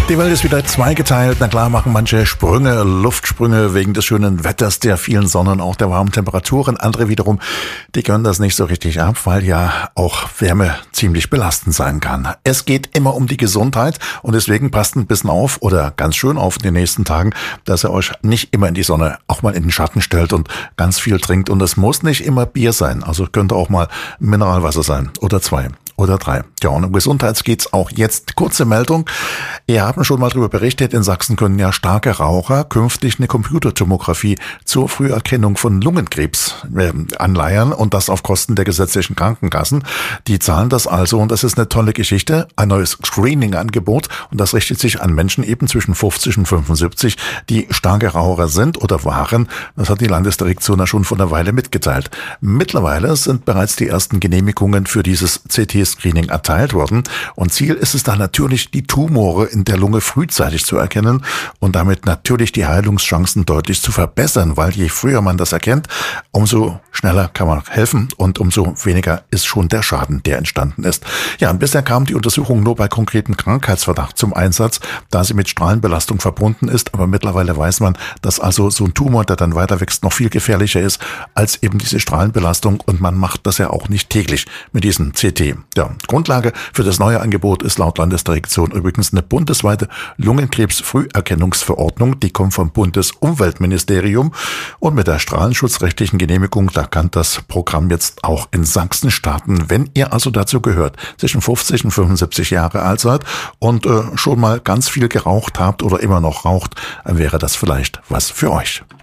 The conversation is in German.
Die Welt ist wieder zweigeteilt. Na klar machen manche Sprünge, Luftsprünge wegen des schönen Wetters, der vielen Sonne und auch der warmen Temperaturen. Andere wiederum, die können das nicht so richtig ab, weil ja auch Wärme ziemlich belastend sein kann. Es geht immer um die Gesundheit und deswegen passt ein bisschen auf oder ganz schön auf in den nächsten Tagen, dass ihr euch nicht immer in die Sonne, auch mal in den Schatten stellt und ganz viel trinkt. Und es muss nicht immer Bier sein, also könnte auch mal Mineralwasser sein oder 2 oder 3. Ja, und um Gesundheit geht's auch jetzt. Kurze Meldung. Wir haben schon mal darüber berichtet, in Sachsen können ja starke Raucher künftig eine Computertomographie zur Früherkennung von Lungenkrebs anleiern und das auf Kosten der gesetzlichen Krankenkassen. Die zahlen das also und das ist eine tolle Geschichte. Ein neues Screening-Angebot und das richtet sich an Menschen eben zwischen 50 und 75, die starke Raucher sind oder waren. Das hat die Landesdirektion ja schon vor einer Weile mitgeteilt. Mittlerweile sind bereits die ersten Genehmigungen für dieses CT-Screening erteilt worden und Ziel ist es da natürlich, die Tumore in der Lunge frühzeitig zu erkennen und damit natürlich die Heilungschancen deutlich zu verbessern, weil je früher man das erkennt, umso schneller kann man helfen und umso weniger ist schon der Schaden, der entstanden ist. Ja, und bisher kam die Untersuchung nur bei konkretem Krankheitsverdacht zum Einsatz, da sie mit Strahlenbelastung verbunden ist, aber mittlerweile weiß man, dass also so ein Tumor, der dann weiter wächst, noch viel gefährlicher ist als eben diese Strahlenbelastung und man macht das ja auch nicht täglich mit diesem CT. Ja, Grundlage für das neue Angebot ist laut Landesdirektion übrigens eine bundesweite Lungenkrebs-Früherkennungsverordnung, die kommt vom Bundesumweltministerium und mit der strahlenschutzrechtlichen Genehmigung, da kann das Programm jetzt auch in Sachsen starten. Wenn ihr also dazu gehört, zwischen 50 und 75 Jahre alt seid und schon mal ganz viel geraucht habt oder immer noch raucht, dann wäre das vielleicht was für euch.